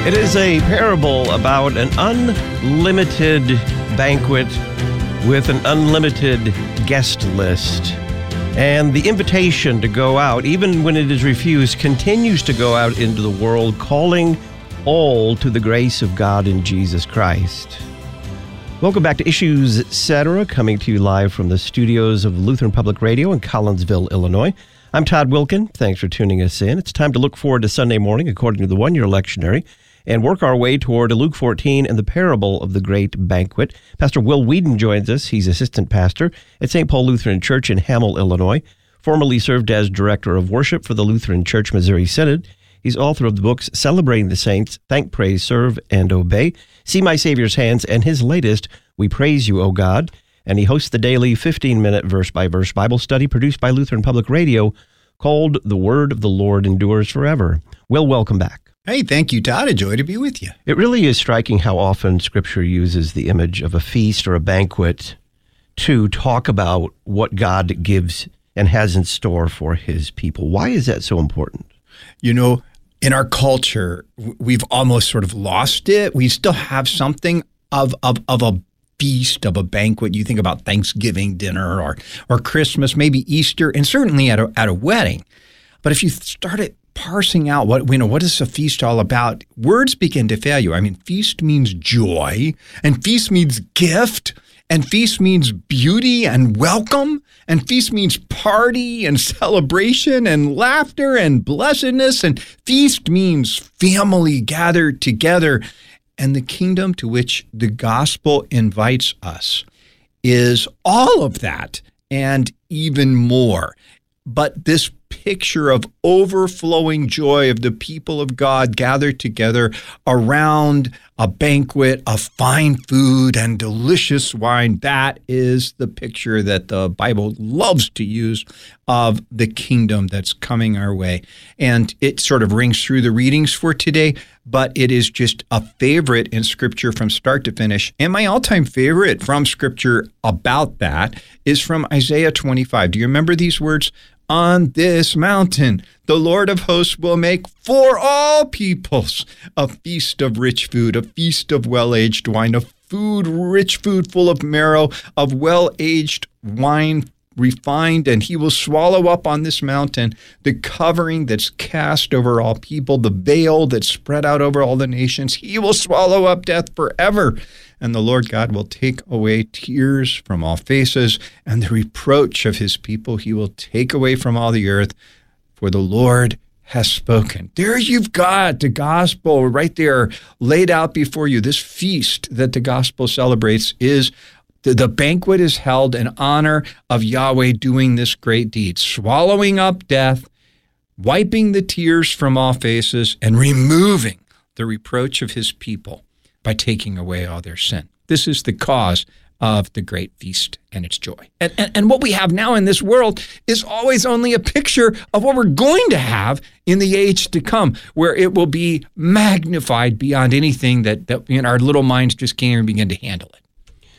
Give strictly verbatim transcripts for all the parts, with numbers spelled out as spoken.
It is a parable about an unlimited banquet with an unlimited guest list. And the invitation to go out, even when it is refused, continues to go out into the world, calling all to the grace of God in Jesus Christ. Welcome back to Issues Etc., coming to you live from the studios of Lutheran Public Radio in Collinsville, Illinois. I'm Todd Wilkin. Thanks for tuning us in. It's time to look forward to Sunday morning according to the one-year lectionary and work our way toward Luke fourteen and the parable of the great banquet. Pastor Will Whedon joins us. He's assistant pastor at Saint Paul Lutheran Church in Hamel, Illinois. Formerly served as director of worship for the Lutheran Church Missouri Synod. He's author of the books Celebrating the Saints, Thank, Praise, Serve, and Obey, See My Savior's Hands, and his latest, We Praise You, O God. And he hosts the daily fifteen-minute verse-by-verse Bible study produced by Lutheran Public Radio called The Word of the Lord Endures Forever. Will, welcome back. Hey, thank you, Todd. A joy to be with you. It really is striking how often Scripture uses the image of a feast or a banquet to talk about what God gives and has in store for his people. Why is that so important? You know, in our culture, we've almost sort of lost it. We still have something of of, of a feast, of a banquet. You think about Thanksgiving dinner or or Christmas, maybe Easter, and certainly at a, at a wedding. But if you started parsing out what you know, what is a feast all about, words begin to fail you. I mean, feast means joy, and feast means gift, and feast means beauty and welcome, and feast means party and celebration and laughter and blessedness, and feast means family gathered together. And the kingdom to which the gospel invites us is all of that and even more. But this picture of overflowing joy of the people of God gathered together around a banquet of fine food and delicious wine, that is the picture that the Bible loves to use of the kingdom that's coming our way. And it sort of rings through the readings for today, but it is just a favorite in Scripture from start to finish. And my all-time favorite from Scripture about that is from Isaiah twenty-five. Do you remember these words? On this mountain, the Lord of hosts will make for all peoples a feast of rich food, a feast of well-aged wine, a food, rich food full of marrow, of well-aged wine refined, and he will swallow up on this mountain the covering that's cast over all people, the veil that's spread out over all the nations. He will swallow up death forever. And the Lord God will take away tears from all faces, and the reproach of his people he will take away from all the earth, for the Lord has spoken. There you've got the gospel right there laid out before you. This feast that the gospel celebrates is the, the banquet is held in honor of Yahweh doing this great deed, swallowing up death, wiping the tears from all faces, and removing the reproach of his people by taking away all their sin. This is the cause of the great feast and its joy. And, and, and what we have now in this world is always only a picture of what we're going to have in the age to come, where it will be magnified beyond anything that, that you know, our little minds just can't even begin to handle it.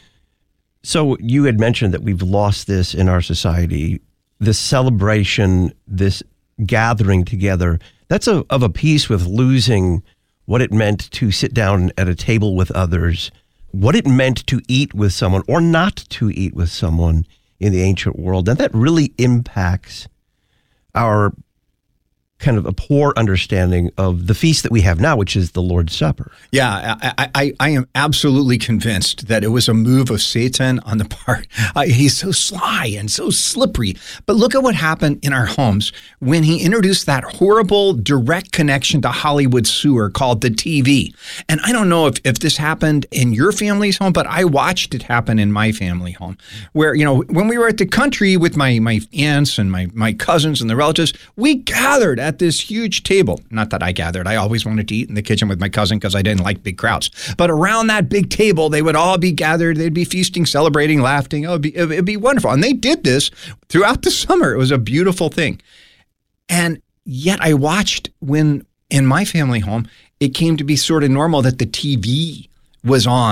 So you had mentioned that we've lost this in our society, this celebration, this gathering together. That's a, of a piece with losing what it meant to sit down at a table with others, what it meant to eat with someone or not to eat with someone in the ancient world. And that really impacts our kind of a poor understanding of the feast that we have now, which is the Lord's Supper. Yeah, I, I, I am absolutely convinced that it was a move of Satan on the part. Uh, he's so sly and so slippery. But look at what happened in our homes when he introduced that horrible direct connection to Hollywood sewer called the T V. And I don't know if, if this happened in your family's home, but I watched it happen in my family home, where, you know, when we were at the country with my, my aunts and my, my cousins and the relatives, we gathered at this huge table. Not that I gathered. I always wanted to eat in the kitchen with my cousin because I didn't like big crowds. But around that big table, they would all be gathered. They'd be feasting, celebrating, laughing. Oh, it'd be, it'd be wonderful. And they did this throughout the summer. It was a beautiful thing. And yet I watched when, in my family home, it came to be sort of normal that the T V was on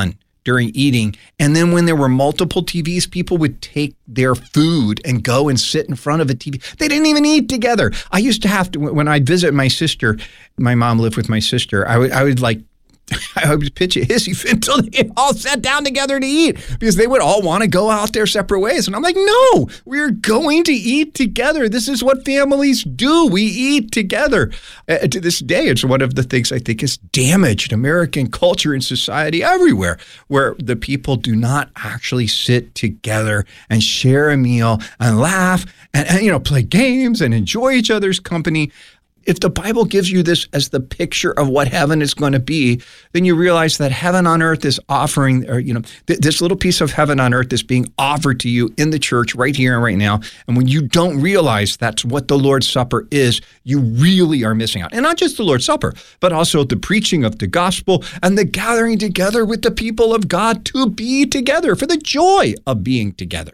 during eating. And then when there were multiple T Vs, people would take their food and go and sit in front of a T V. They didn't even eat together. I used to have to, when I'd visit my sister, my mom lived with my sister, I would, I would like, I would pitch a hissy fit until they all sat down together to eat because they would all want to go out their separate ways. And I'm like, no, we're going to eat together. This is what families do. We eat together. Uh, to this day, it's one of the things I think has damaged American culture and society everywhere, where the people do not actually sit together and share a meal and laugh and, and you know, play games and enjoy each other's company. If the Bible gives you this as the picture of what heaven is going to be, then you realize that heaven on earth is offering, or, you know, th- this little piece of heaven on earth is being offered to you in the church right here and right now. And when you don't realize that's what the Lord's Supper is, you really are missing out. And not just the Lord's Supper, but also the preaching of the gospel and the gathering together with the people of God to be together for the joy of being together.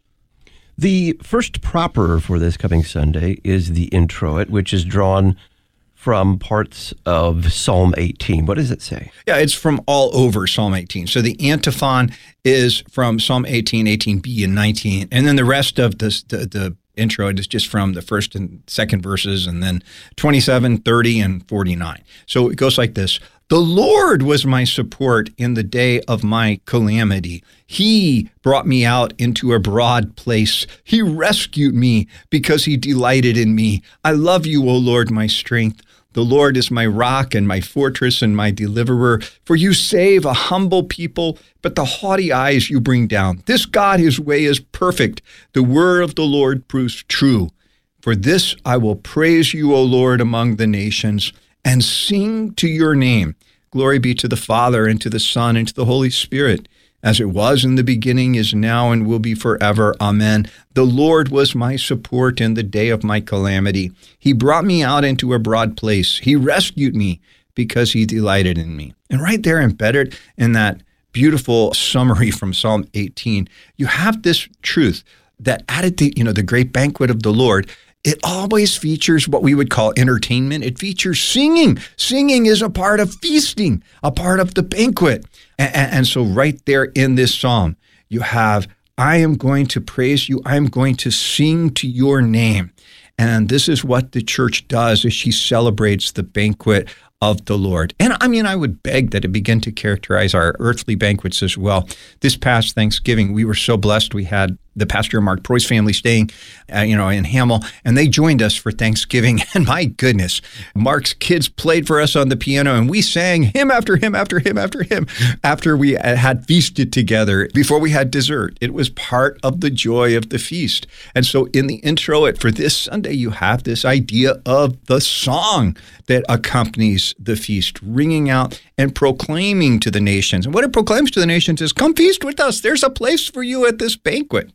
The first proper for this coming Sunday is the introit, which is drawn from parts of Psalm eighteen. What does it say? Yeah, it's from all over Psalm eighteen. So the antiphon is from Psalm eighteen, eighteen b, and nineteen. And then the rest of this, the, the introit is just from the first and second verses, and then twenty-seven, thirty, and forty-nine. So it goes like this. The Lord was my support in the day of my calamity. He brought me out into a broad place. He rescued me because he delighted in me. I love you, O Lord, my strength. The Lord is my rock and my fortress and my deliverer. For you save a humble people, but the haughty eyes you bring down. This God, his way is perfect. The word of the Lord proves true. For this I will praise you, O Lord, among the nations, and sing to your name. Glory be to the Father, and to the Son, and to the Holy Spirit, as it was in the beginning, is now, and will be forever. Amen. The Lord was my support in the day of my calamity. He brought me out into a broad place. He rescued me because he delighted in me. And right there, embedded in that beautiful summary from Psalm eighteen, you have this truth that at the, you know, the great banquet of the Lord, it always features what we would call entertainment. It features singing. Singing is a part of feasting, a part of the banquet. And, and so right there in this psalm, you have, I am going to praise you. I am going to sing to your name. And this is what the church does as she celebrates the banquet of the Lord. And I mean, I would beg that it begin to characterize our earthly banquets as well. This past Thanksgiving, we were so blessed. We had the pastor Mark Proy's family staying, uh, you know, in Hamel, and they joined us for Thanksgiving. And my goodness, Mark's kids played for us on the piano, and we sang hymn after hymn after hymn after hymn after we had feasted together before we had dessert. It was part of the joy of the feast. And so in the introit for this Sunday, you have this idea of the song that accompanies the feast, ringing out and proclaiming to the nations. And what it proclaims to the nations is, come feast with us. There's a place for you at this banquet.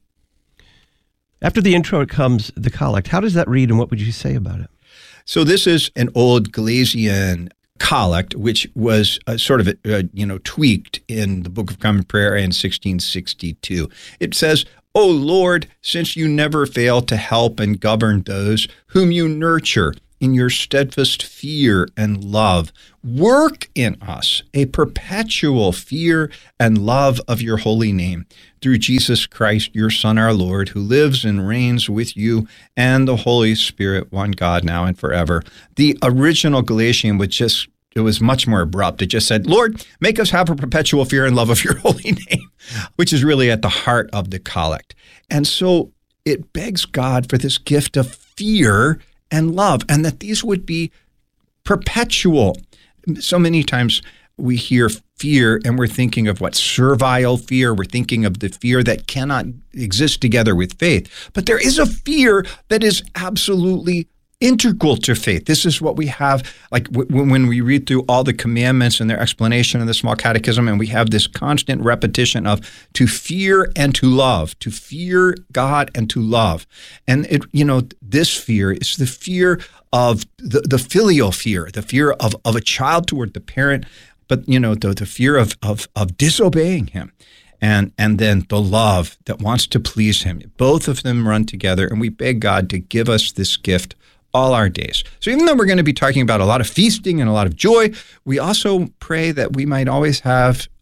After the introit comes the collect. How does that read, and what would you say about it? So this is an old Galatian collect, which was uh, sort of, uh, you know, tweaked in the Book of Common Prayer in sixteen sixty-two. It says, O Lord, since you never fail to help and govern those whom you nurture in your steadfast fear and love, work in us a perpetual fear and love of your holy name, through Jesus Christ, your Son, our Lord, who lives and reigns with you and the Holy Spirit, one God, now and forever. The original Galatian was just, it was much more abrupt. It just said, Lord, make us have a perpetual fear and love of your holy name, which is really at the heart of the collect. And so it begs God for this gift of fear and love, and that these would be perpetual. So many times we hear fear and we're thinking of what? Servile fear. We're thinking of the fear that cannot exist together with faith. But there is a fear that is absolutely integral to faith. This is what we have, like w- when we read through all the commandments and their explanation in the Small Catechism, and we have this constant repetition of to fear and to love, to fear God and to love. And it, you know, this fear is the fear of the, the filial fear, the fear of, of a child toward the parent, but, you know, the, the fear of, of, of disobeying him. And and then the love that wants to please him. Both of them run together, and we beg God to give us this gift all our days. So even though we're going to be talking about a lot of feasting and a lot of joy, we also pray that we might always have a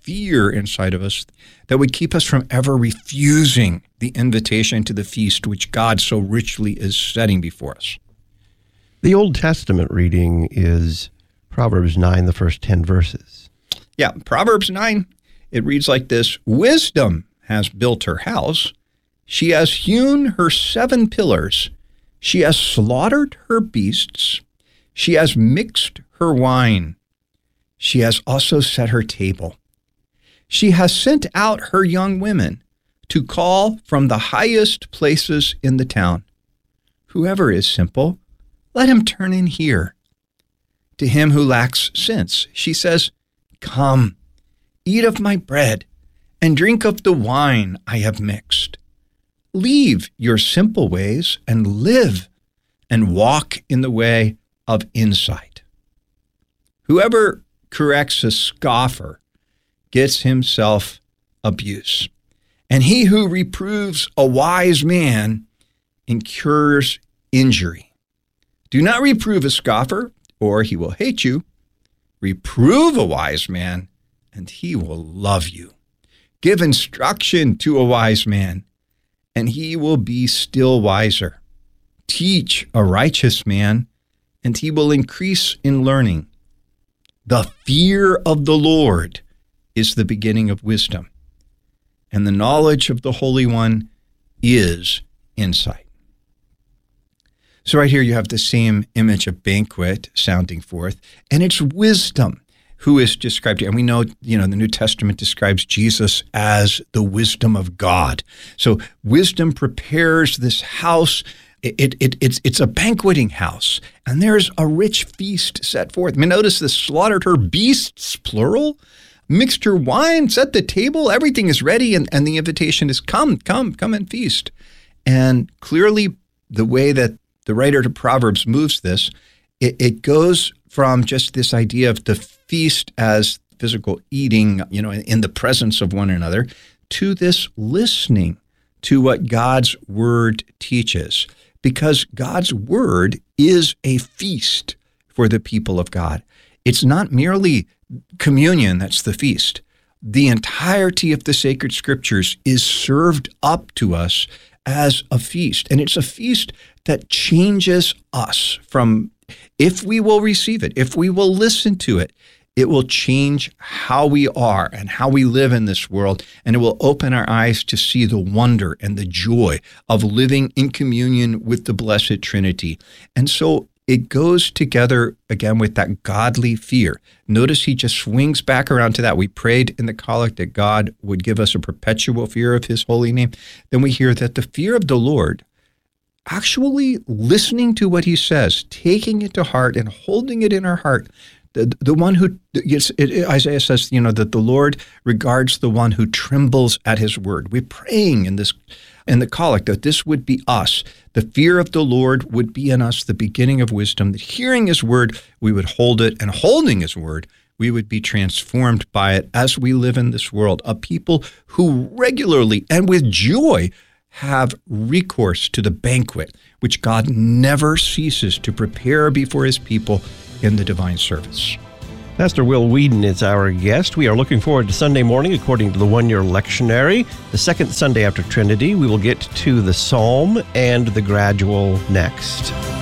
fear inside of us that would keep us from ever refusing the invitation to the feast which God so richly is setting before us. The Old Testament reading is Proverbs nine, the first ten verses. Yeah, Proverbs nine, it reads like this: Wisdom has built her house. She has hewn her seven pillars. She has slaughtered her beasts. She has mixed her wine. She has also set her table. She has sent out her young women to call from the highest places in the town. Whoever is simple, let him turn in here. To him who lacks sense, she says, Come, eat of my bread, and drink of the wine I have mixed. Leave your simple ways and live, and walk in the way of insight. Whoever corrects a scoffer gets himself abuse, and he who reproves a wise man incurs injury. Do not reprove a scoffer, or he will hate you. Reprove a wise man, and he will love you. Give instruction to a wise man, and he will be still wiser. Teach a righteous man, and he will increase in learning. The fear of the Lord is the beginning of wisdom, and the knowledge of the Holy One is insight. So right here you have the same image of banquet sounding forth, and it's wisdom who is described here. And we know, you know, the New Testament describes Jesus as the wisdom of God. So wisdom prepares this house. It, it, it's, it's a banqueting house, and there's a rich feast set forth. I mean, notice this: slaughtered her beasts, plural, mixed her wine, set the table, everything is ready, and, and the invitation is come, come, come and feast. And clearly the way that the writer to Proverbs moves this, it, it goes from just this idea of the feast as physical eating, you know, in, in the presence of one another, to this listening to what God's word teaches. Because God's word is a feast for the people of God. It's not merely communion that's the feast. The entirety of the sacred scriptures is served up to us as a feast. And it's a feast that changes us from, if we will receive it, if we will listen to it, it will change how we are and how we live in this world, and it will open our eyes to see the wonder and the joy of living in communion with the Blessed Trinity. And so it goes together again with that godly fear. Notice he just swings back around to that. We prayed in the collect that God would give us a perpetual fear of his holy name. Then we hear that the fear of the Lord, actually listening to what he says, taking it to heart and holding it in our heart. The, the one who, it, it, Isaiah says, you know, that the Lord regards the one who trembles at his word. We're praying in this, in the collect, that this would be us. The fear of the Lord would be in us the beginning of wisdom, that hearing his word, we would hold it, and holding his word, we would be transformed by it as we live in this world, a people who regularly and with joy have recourse to the banquet, which God never ceases to prepare before his people in the divine service. Pastor Will Whedon is our guest. We are looking forward to Sunday morning according to the one-year lectionary. The second Sunday after Trinity, we will get to the Psalm and the gradual next.